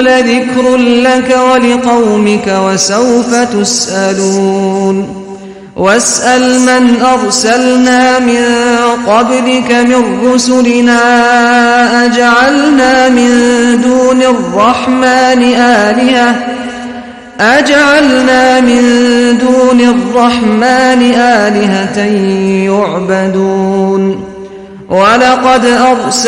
لذكر لك ولقومك وسوف تسألون واسأل من أرسلنا من قبلك من رسلنا أجعلنا من دون الرحمن آلهة يعبدون ولقد أرسلنا